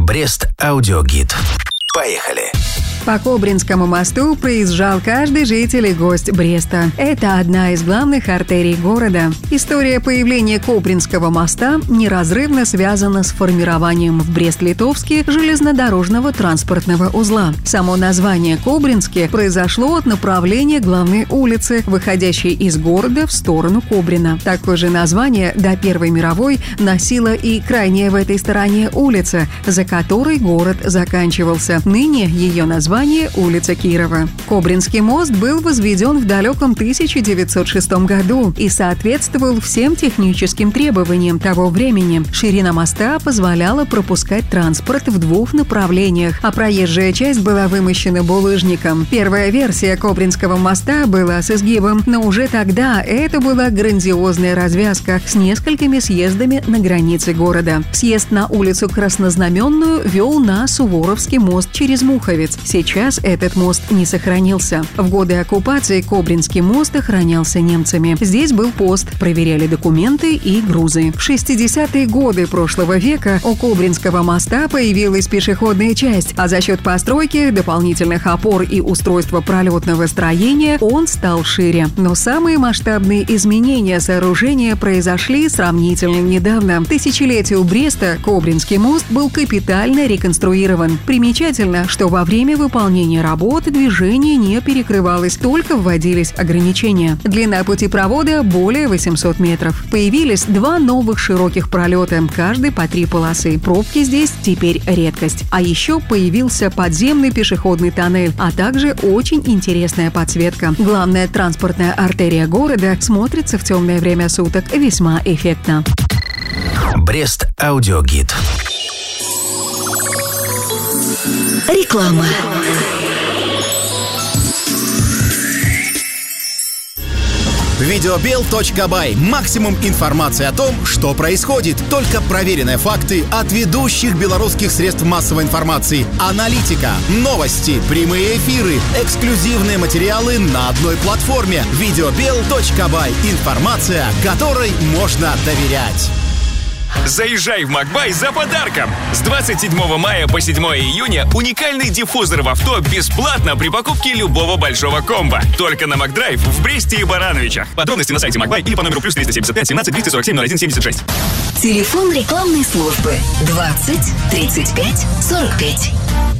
Брест аудиогид. Поехали! По Кобринскому мосту проезжал каждый житель и гость Бреста. Это одна из главных артерий города. История появления Кобринского моста неразрывно связана с формированием в Брест-Литовске железнодорожного транспортного узла. Само название Кобринский произошло от направления главной улицы, выходящей из города в сторону Кобрина. Такое же название до Первой мировой носила и крайняя в этой стороне улица, за которой город заканчивался. Ныне ее название улица Кирова. Кобринский мост был возведен в далеком 1906 году и соответствовал всем техническим требованиям того времени. Ширина моста позволяла пропускать транспорт в двух направлениях, а проезжая часть была вымощена булыжником. Первая версия Кобринского моста была с изгибом, но уже тогда это была грандиозная развязка с несколькими съездами на границе города. Съезд на улицу Краснознаменную вел на Суворовский мост через Муховец. Сейчас этот мост не сохранился. В годы оккупации Кобринский мост охранялся немцами. Здесь был пост, проверяли документы и грузы. В 60-е годы прошлого века у Кобринского моста появилась пешеходная часть, а за счет постройки, дополнительных опор и устройства пролетного строения он стал шире. Но самые масштабные изменения сооружения произошли сравнительно недавно. К тысячелетию Бреста Кобринский мост был капитально реконструирован. Примечательно, что во время выполнения работы движение не перекрывалось, только вводились ограничения. Длина путепровода более 800 метров. Появились два новых широких пролета, каждый по 3 полосы. Пробки здесь теперь редкость. А еще появился подземный пешеходный тоннель, а также очень интересная подсветка. Главная транспортная артерия города смотрится в темное время суток весьма эффектно. Брест аудиогид. Реклама. Видеобел.бай. Максимум информации о том, что происходит. Только проверенные факты от ведущих белорусских средств массовой информации. Аналитика, новости, прямые эфиры, эксклюзивные материалы на одной платформе. Видеобел.бай. Информация, которой можно доверять. Заезжай в Макбай за подарком! С 27 мая по 7 июня уникальный диффузор в авто бесплатно при покупке любого большого комбо. Только на Макдрайв в Бресте и Барановичах. Подробности на сайте Макбай или по номеру +375 17 247 01 76. Телефон рекламной службы 20 35 45.